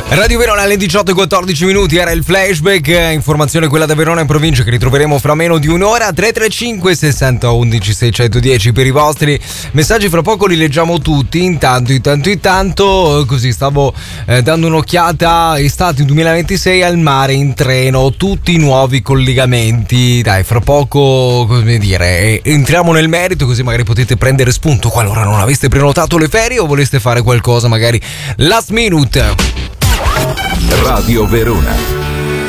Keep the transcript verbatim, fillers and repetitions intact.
Radio Verona alle diciotto e quattordici minuti, era il flashback, informazione quella da Verona in provincia che ritroveremo fra meno di un'ora. Tre tre cinque sessanta undici seicentodieci per i vostri messaggi, fra poco li leggiamo tutti. Intanto, intanto, intanto, così stavo eh, dando un'occhiata, estate duemilaventisei al mare in treno, tutti nuovi collegamenti. Dai, fra poco, come dire, entriamo nel merito, così magari potete prendere spunto qualora non aveste prenotato le ferie o voleste fare qualcosa magari last minute. Radio Verona